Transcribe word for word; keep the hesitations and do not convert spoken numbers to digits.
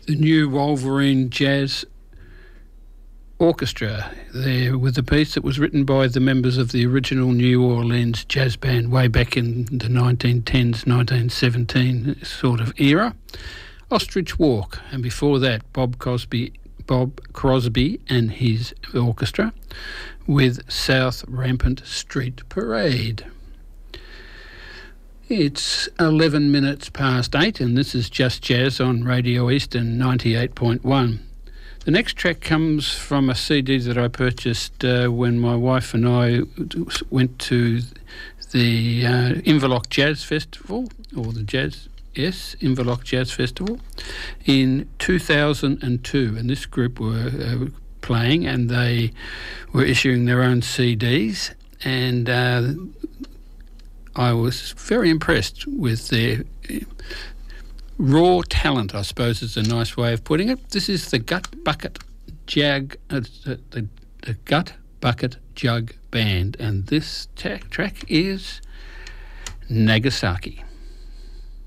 the New Wolverine Jazz Orchestra there with a piece that was written by the members of the original New Orleans jazz band way back in the nineteen tens, nineteen seventeen sort of era. Ostrich Walk, and before that Bob Crosby, Bob Crosby and his orchestra with South Rampant Street Parade. It's eleven minutes past eight, and this is Just Jazz on Radio Eastern ninety-eight point one. The next track comes from a C D that I purchased uh, when my wife and I went to the uh, Inverloch Jazz Festival, or the Jazz, yes, Inverloch Jazz Festival, in two thousand two. And this group were uh, playing, and they were issuing their own C Ds, and uh, I was very impressed with their raw talent, I suppose is a nice way of putting it. This is the Gut Bucket Jag, uh, the, the, the Gut Bucket Jug Band, and this ta- track is Nagasaki.